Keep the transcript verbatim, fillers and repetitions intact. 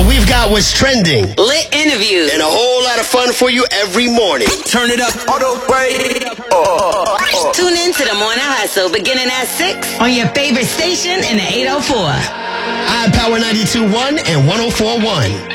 up, we've got what's trending, lit interviews, and a whole lot of fun for you every morning. Turn it up, auto break. Oh, oh. Tune in to the Morning Hustle beginning at six on your favorite station in the eight oh four. iPower ninety-two point one and one oh four point one.